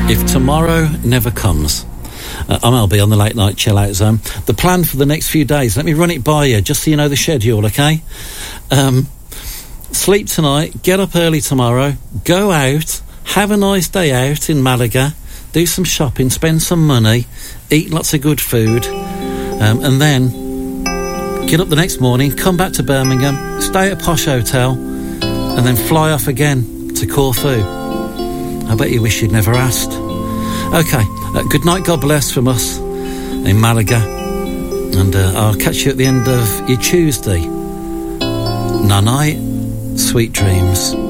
If tomorrow never comes. I'm LB on the Late Night Chill Out Zone. The plan for the next few days, let me run it by you, just so you know the schedule, okay? Sleep tonight, get up early tomorrow, go out, have a nice day out in Malaga, do some shopping, spend some money, eat lots of good food, and then get up the next morning, come back to Birmingham, stay at a posh hotel, and then fly off again to Corfu. I bet you wish you'd never asked. Okay, good night, God bless from us in Malaga. And I'll catch you at the end of your Tuesday. Night, sweet dreams.